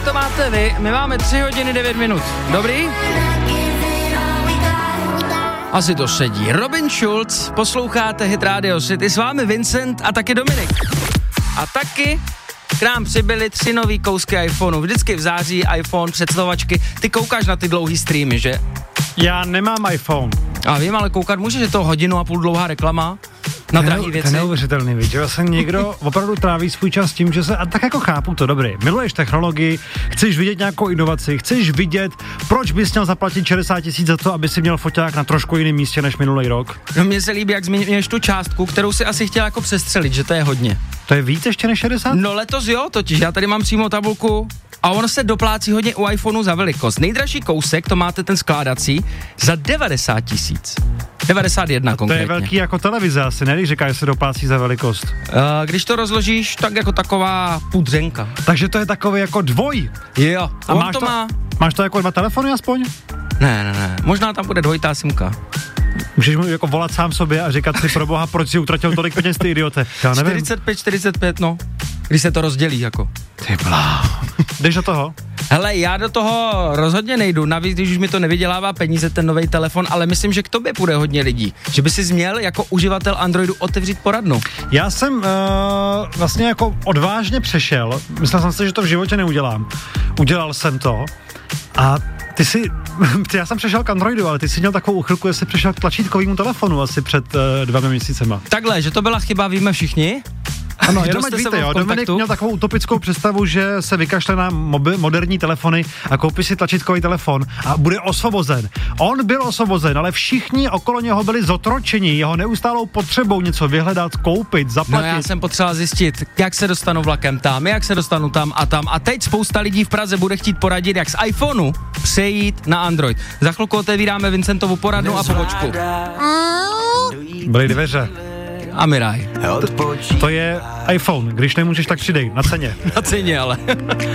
jak to máte vy? My máme 3 hodiny 9 minut. Dobrý? Asi to sedí. Robin Schulz, posloucháte Hit Radio City, s vámi Vincent a taky Dominik. A taky k nám přibyly 3 nový kousky iPhoneu. Vždycky v září iPhone, představovačky. Ty koukáš na ty dlouhý streamy, že? Já nemám iPhone. A vím, ale koukat můžeš, je to 1,5 hodiny dlouhá reklama na drahý věci. To je neuvěřitelný, víš, že se někdo opravdu tráví svůj čas tím, že se, a tak jako chápu to, dobrý, miluješ technologii, chceš vidět nějakou inovaci, chceš vidět, proč bys měl zaplatit 60 000 za to, aby si měl foťák na trošku jiném místě než minulý rok. No, mně se líbí, jak zmiňuješ tu částku, kterou si asi chtěl jako přestřelit, že to je hodně. To je víc ještě než 60? No letos jo, totiž já tady mám přímo tabulku a on se doplácí hodně u iPhoneu za velikost. Nejdražší kousek, to máte ten skládací, za 90 000. 91 konkrétně. To je velký jako televize asi, ne? Když říká, že se doplácí za velikost. Když to rozložíš, tak jako taková pudřenka. Takže to je takový jako dvoj. Jo, a on to má. Máš to jako 2 telefony aspoň? Ne. Možná tam bude dvojitá simka. Můžeš mu jako volat sám sobě a říkat si pro boha, proč si utratil tolik peněz, ty idiote. 45, no. Když se to rozdělí, jako. Ty blá. Jdeš do toho? Hele, já do toho rozhodně nejdu, navíc, když už mi to nevydělává peníze, ten nový telefon, ale myslím, že k tobě půjde hodně lidí. Že by si měl jako uživatel Androidu otevřít poradnu. Já jsem vlastně jako odvážně přešel, myslel jsem si, že to v životě neudělám. Udělal jsem to a já jsem přešel k Androidu, ale ty jsi měl takovou uchylku, že jsi přešel k tlačítkovému telefonu asi před 2 měsícema. Takhle, že to byla chyba, víme všichni? Ano, jenom ať víte, jo, Dominik měl takovou utopickou představu, že se vykašle na moderní telefony a koupí si tlačítkový telefon a bude osvobozen. On byl osvobozen, ale všichni okolo něho byli zotročeni jeho neustálou potřebou něco vyhledat, koupit, zaplatit. No já jsem potřeboval zjistit, jak se dostanu vlakem tam, jak se dostanu tam a tam a teď spousta lidí v Praze bude chtít poradit, jak z iPhoneu přejít na Android. Za chvilku otevíráme Vincentovu poradnu a pobočku. Byly dveře. A Miraj. To je iPhone, když nemůžeš, tak přidej, na ceně. Na ceně, ale.